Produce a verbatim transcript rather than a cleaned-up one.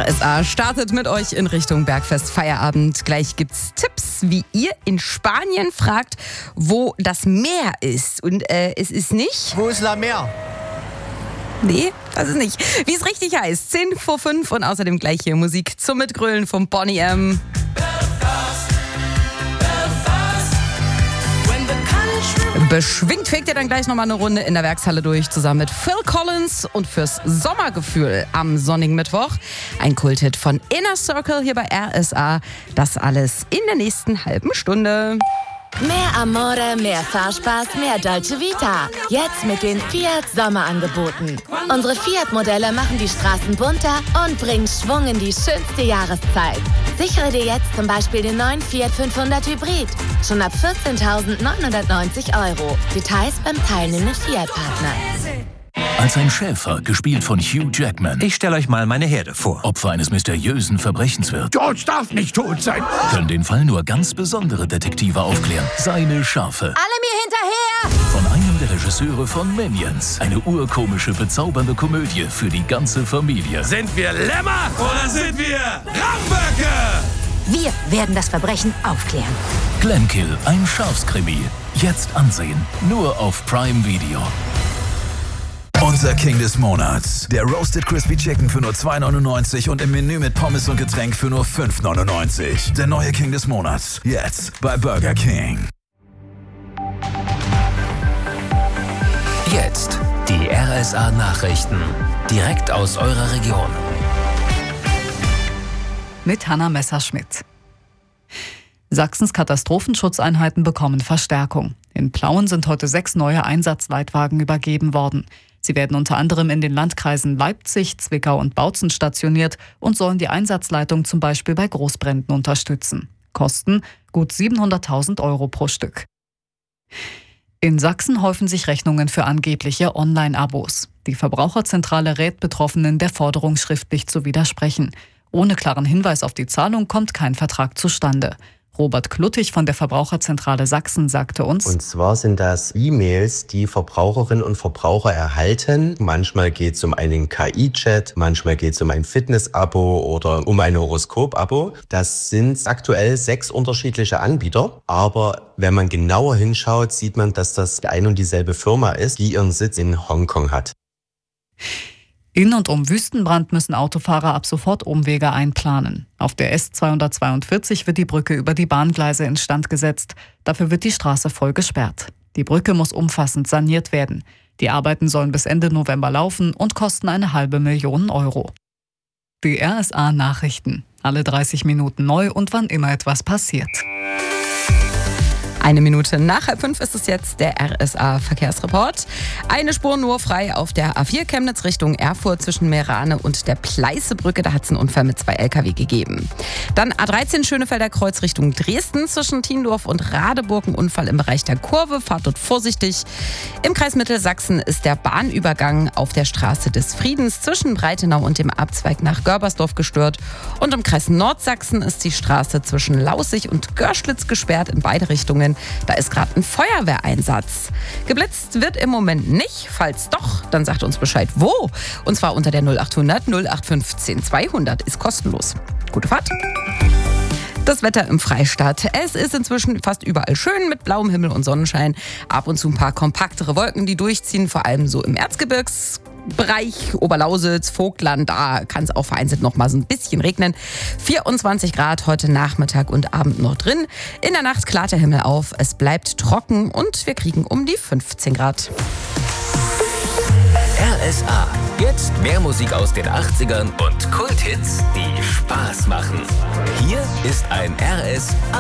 R S A startet mit euch in Richtung Bergfest Feierabend. Gleich gibt's Tipps, wie ihr in Spanien fragt, wo das Meer ist. Und äh, es ist nicht... Wo ist La Mer? Nee, das ist nicht. Wie es richtig heißt. zehn vor fünf und außerdem gleich hier Musik zum Mitgrölen von Boney M. Beschwingt fegt ihr dann gleich nochmal eine Runde in der Werkshalle durch, zusammen mit Phil Collins und fürs Sommergefühl am sonnigen Mittwoch ein Kulthit von Inner Circle hier bei R S A. Das alles in der nächsten halben Stunde. Mehr Amore, mehr Fahrspaß, mehr Dolce Vita. Jetzt mit den Fiat Sommerangeboten. Unsere Fiat-Modelle machen die Straßen bunter und bringen Schwung in die schönste Jahreszeit. Sichere dir jetzt zum Beispiel den neuen Fiat fünfhundert Hybrid. Schon ab vierzehntausendneunhundertneunzig Euro. Details beim teilnehmenden Fiat-Partner. Als ein Schäfer, gespielt von Hugh Jackman, Ich stelle euch mal meine Herde vor. Opfer eines mysteriösen Verbrechens wird, George darf nicht tot sein. können den Fall nur ganz besondere Detektive aufklären. Seine Schafe. Alle mir hinterher! Von einem der Regisseure von Minions. Eine urkomische, bezaubernde Komödie für die ganze Familie. Sind wir Lämmer oder sind wir Rauchböcke? Wir werden das Verbrechen aufklären. Glenkill, ein Schafskrimi. Jetzt ansehen. Nur auf Prime Video. Unser King des Monats. Der Roasted Crispy Chicken für nur zwei neunundneunzig und im Menü mit Pommes und Getränk für nur fünf neunundneunzig. Der neue King des Monats. Jetzt bei Burger King. Jetzt die R S A Nachrichten. Direkt aus eurer Region. Mit Hanna Messerschmidt. Sachsens Katastrophenschutzeinheiten bekommen Verstärkung. In Plauen sind heute sechs neue Einsatzleitwagen übergeben worden. Sie werden unter anderem in den Landkreisen Leipzig, Zwickau und Bautzen stationiert und sollen die Einsatzleitung zum Beispiel bei Großbränden unterstützen. Kosten gut siebenhunderttausend Euro pro Stück. In Sachsen häufen sich Rechnungen für angebliche Online-Abos. Die Verbraucherzentrale rät Betroffenen, der Forderung schriftlich zu widersprechen. Ohne klaren Hinweis auf die Zahlung kommt kein Vertrag zustande. Robert Kluttig von der Verbraucherzentrale Sachsen sagte uns: Und zwar sind das E-Mails, die Verbraucherinnen und Verbraucher erhalten. Manchmal geht es um einen K I-Chat, manchmal geht es um ein Fitness-Abo oder um ein Horoskop-Abo. Das sind aktuell sechs unterschiedliche Anbieter. Aber wenn man genauer hinschaut, sieht man, dass das ein und dieselbe Firma ist, die ihren Sitz in Hongkong hat. In und um Wüstenbrand müssen Autofahrer ab sofort Umwege einplanen. Auf der S zweihundertzweiundvierzig wird die Brücke über die Bahngleise instand gesetzt. Dafür wird die Straße voll gesperrt. Die Brücke muss umfassend saniert werden. Die Arbeiten sollen bis Ende November laufen und kosten eine halbe Million Euro. Die R S A Nachrichten. Alle dreißig Minuten neu und wann immer etwas passiert. Eine Minute nach halb fünf ist es jetzt der R S A-Verkehrsreport. Eine Spur nur frei auf der A vier Chemnitz Richtung Erfurt zwischen Meerane und der Pleißebrücke. Da hat es einen Unfall mit zwei L K W gegeben. Dann A dreizehn Schönefelder Kreuz Richtung Dresden zwischen Tiendorf und Radeburg. Ein Unfall im Bereich der Kurve. Fahrt dort vorsichtig. Im Kreis Mittelsachsen ist der Bahnübergang auf der Straße des Friedens zwischen Breitenau und dem Abzweig nach Görbersdorf gestört. Und im Kreis Nordsachsen ist die Straße zwischen Laußig und Görschlitz gesperrt in beide Richtungen. Da ist gerade ein Feuerwehreinsatz. Geblitzt wird im Moment nicht. Falls doch, dann sagt uns Bescheid, wo. Und zwar unter der null achthundert null acht fünfzehn zweihundert. Ist kostenlos. Gute Fahrt. Das Wetter im Freistaat. Es ist inzwischen fast überall schön mit blauem Himmel und Sonnenschein. Ab und zu ein paar kompaktere Wolken, die durchziehen, vor allem so im Erzgebirgsbereich, Oberlausitz, Vogtland, da kann es auch vereinzelt noch mal so ein bisschen regnen. vierundzwanzig Grad heute Nachmittag und Abend noch drin. In der Nacht klart der Himmel auf, es bleibt trocken und wir kriegen um die fünfzehn Grad. R S A. Jetzt mehr Musik aus den achtzigern und Kulthits, die Spaß machen. Hier ist ein R S A